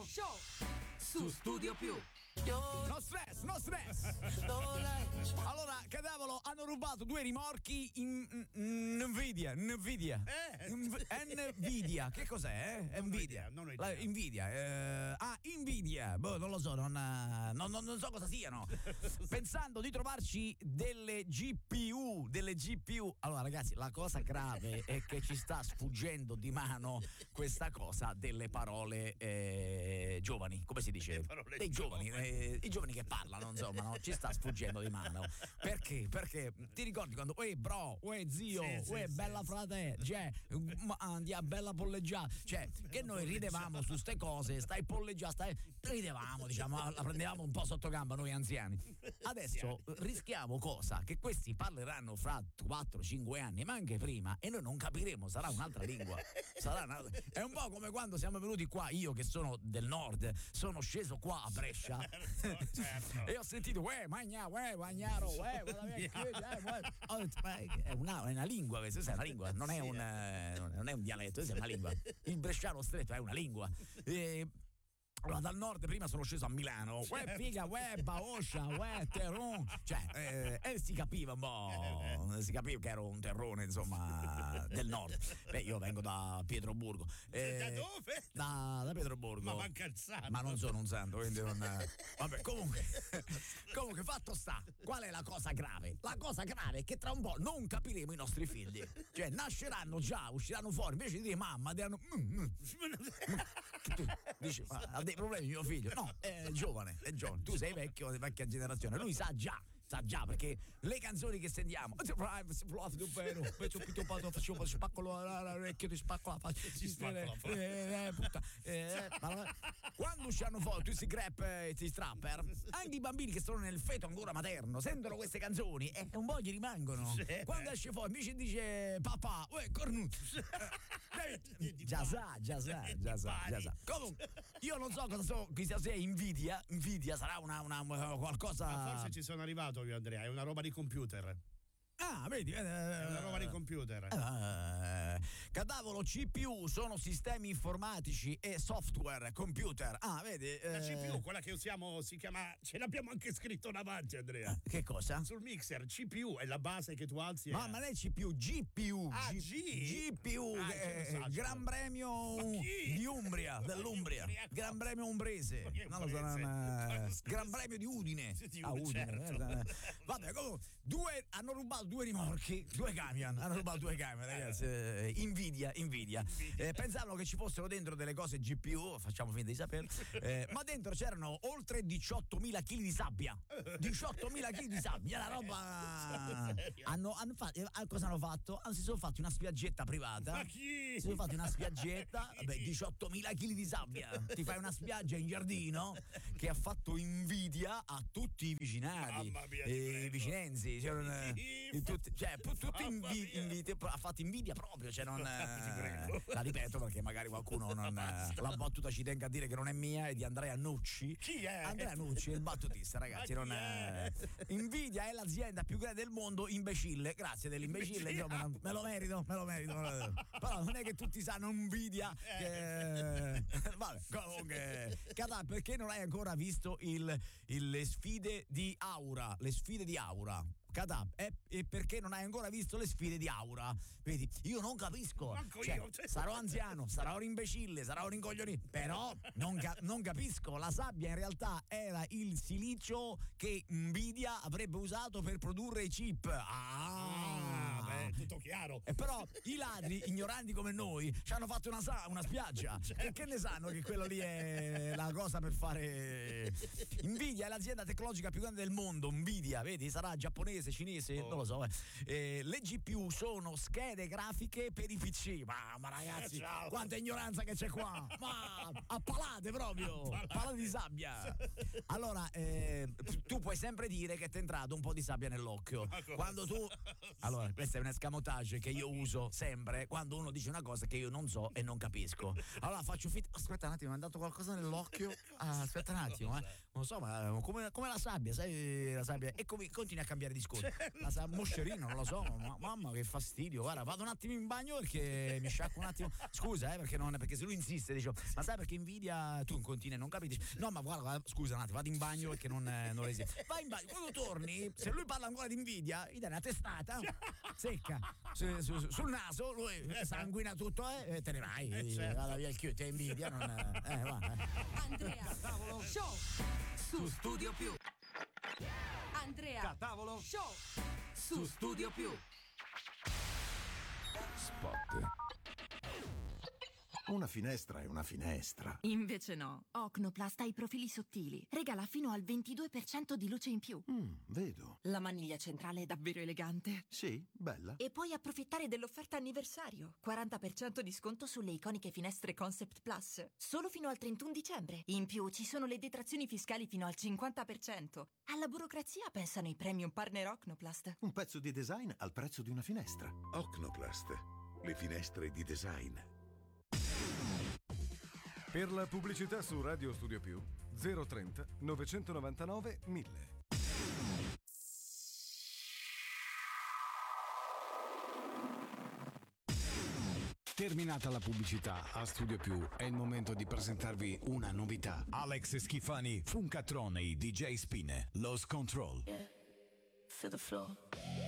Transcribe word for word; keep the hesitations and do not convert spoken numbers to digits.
Show. Show. Su Studio Più. No stress, no stress. Allora, cadavolo, hanno rubato due rimorchi in, in Nvidia, Nvidia. Eh. Nvidia, che cos'è? Eh? Nvidia. Non ho idea, non ho La, idea. Nvidia. Eh, ah, Nvidia. Boh, non lo so, non, non, non, non so cosa siano. Pensando di trovarci delle G P U, delle G P U. Allora, ragazzi, la cosa grave è che ci sta sfuggendo di mano questa cosa delle parole eh, giovani, come si dice? Dei giovani. Eh, i giovani che parlano, insomma, no? Ci sta sfuggendo di mano. Perché? Perché ti ricordi quando uè bro, uè zio, sì, uè sì, bella sì. frate, cioè, ma andia bella polleggiata, cioè che noi ridevamo su ste cose, stai polleggiata, stai ridevamo, diciamo, la prendevamo un po' sotto gamba noi anziani. Adesso rischiamo cosa? Che questi parleranno fra quattro cinque anni, ma anche prima, e noi non capiremo, sarà un'altra lingua. Sarà una... È un po' come quando siamo venuti qua, io che sono del nord, sono sceso qua a Brescia. Certo, certo. E ho sentito uè magna uè magnaro uè è una, è una lingua, questa è una lingua, non è un eh, non è un dialetto, questa è una lingua. Il bresciano stretto è una lingua. E allora, dal nord prima sono sceso a Milano, uè figa, uè baoscia, uè terron, cioè eh, e si capiva un po', si capiva che ero un terrone, insomma, del nord. Beh, io vengo da Pietroburgo. Eh, Da dove? Da, da Pietroburgo. Ma manca il santo. Ma non sono un santo, quindi non. Vabbè, comunque. Comunque, fatto sta. Qual è la cosa grave? La cosa grave è che tra un po' non capiremo i nostri figli. Cioè, nasceranno già, usciranno fuori, invece di dire mamma, diranno. Mm, mm. Tu dici, ma ha dei problemi mio figlio? No, è giovane, è giovane. Tu sei vecchio, di vecchia generazione. Lui sa già. Sa già, perché le canzoni che sentiamo spacco l'orecchio, ti spacco la faccia, Ti spacco la faccia. eh, eh, puttana, eh, ma- quando usciranno fuori tutti questi grap e questi strapper, anche i bambini che sono nel feto ancora materno sentono queste canzoni e un po' gli rimangono. Sì. Quando esce fuori invece dice papà, uè cornuto, già sa, già sa, già sa, già sa. Comunque io non so cosa so, questa sia Nvidia, Nvidia sarà una, una qualcosa. Ma forse ci sono arrivato io, Andrea, è una roba di computer. Ah, vedi, eh, È una roba di computer. eh, cadavolo, C P U sono sistemi informatici e software computer. Ah, vedi, eh, La C P U, quella che usiamo, si chiama, ce l'abbiamo anche scritto davanti, Andrea. che cosa? Sul mixer, C P U è la base che tu alzi. e- Ma, ma lei C P U, G P U, Ah, G, G? G P U, Ah, che che è lo so, Gran cioè. Premio Ma chi? di Umbria, dell'Umbria, Umbria, Gran cosa? Premio Umbrese, Ma che non lo so, Umbrese? non, eh, Scusa. Gran Premio di Udine. Sì, di Ah, Udine, Udine, certo. eh, vabbè, comunque, due hanno rubato due rimorchi, due camion, hanno rubato due camion, ragazzi. eh, Invidia, invidia. Eh, pensavano che ci fossero dentro delle cose G P U, facciamo finta di sapere, eh, ma dentro c'erano oltre diciottomila chili di sabbia. diciottomila chili di sabbia, la roba. Hanno, hanno fatto, eh, cosa hanno fatto? Ah, si sono fatti una spiaggetta privata. Ma chi? Si sono fatti una spiaggetta, vabbè, diciottomila chili di sabbia. Ti fai una spiaggia in giardino che ha fatto invidia a tutti i vicinati, Mamma mia, ti e i prego. vicinenzi. C'erano, eh, Schifo. di tutti, cioè, pu- tutti Mamma invi- mia. inviti- ha fatto invidia proprio, cioè non, Ti prego. eh, la ripeto perché magari qualcuno non, eh, la battuta ci tenga a dire che non è mia, è di Andrea Nucci. Chi è? Andrea Nucci è il battutista, ragazzi. Ma Non chi è... è? Nvidia è l'azienda più grande del mondo, imbecille. Grazie dell'imbecille, Imbecille. insomma, me lo merito, me lo merito. me lo merito. Però non è che tutti sanno Nvidia. Che... Vabbè, comunque, Catà, perché non hai ancora visto il, il- le sfide di Aura? Le sfide di Aura. Catà, e, e perché non hai ancora visto le sfide di Aura? Vedi, io non capisco. Manco Cioè, io, cioè- sarò anziano, sarò un imbecille, sarò un incoglionito, però non, ca- non capisco. La sabbia in realtà era il silicio che Nvidia avrebbe usato per produrre i chip. Ah, Ah, beh, tutto chiaro. e però i ladri, ignoranti come noi, ci hanno fatto una, sa- una spiaggia. E che ne sanno che quello lì è la cosa per fare. Nvidia è l'azienda tecnologica più grande del mondo. Nvidia, vedi, sarà giapponese, cinese, Oh. non lo so. eh. Eh, le G P U sono schede grafiche per i P C. Ma, ma ragazzi, Eh, ciao. quanta ignoranza che c'è qua! Ma a palate proprio! Palate di sabbia! Allora, eh, tu puoi sempre dire che ti è entrato un po' di sabbia nell'occhio. Ma cosa? Quando tu. Allora, questo è un escamotage che io uso sempre quando uno dice una cosa che io non so e non capisco. Allora faccio finta. Aspetta un attimo, mi è andato qualcosa nell'occhio. Ah, aspetta un attimo, eh. Non so, ma come, come la sabbia, sai la sabbia? E come continui a cambiare discorso. La sabbia, moscerino, non lo so, ma, mamma che fastidio. Guarda, vado un attimo in bagno perché mi sciacquo un attimo. Scusa, eh, perché non perché se lui insiste, dice, ma sai perché Nvidia ma tu in continui non capisci. No, ma guarda, guarda, scusa un attimo, vado in bagno perché non, eh, non resiste. Vai in bagno, quando torni, se lui parla ancora di invidia, gli dai una testata secca su, su, su, sul naso, lui sanguina tutto eh, e te ne vai. Eh, dici, certo. vada via il chiuso, ti invidia, non. Eh, va, eh. Andrea Show su Studio Più. Andrea Tavolo. Show su Studio Più. Spot. Una finestra è una finestra. Invece no. Ocnoplast ha i profili sottili. Regala fino al ventidue per cento di luce in più. Mm, vedo. La maniglia centrale è davvero elegante. Sì, bella. E puoi approfittare dell'offerta anniversario. quaranta per cento di sconto sulle iconiche finestre Concept Plus. Solo fino al trentuno dicembre. In più ci sono le detrazioni fiscali fino al cinquanta per cento. Alla burocrazia pensano i premium partner Ocnoplast. Un pezzo di design al prezzo di una finestra. Ocnoplast, le finestre di design. Per la pubblicità su Radio Studio Più zero trenta novecentonovantanove mille. Terminata la pubblicità a Studio Più, è il momento di presentarvi una novità. Alex Schifani, Funkatron e i D J Spin, Lost Control. Yeah, feel the flow.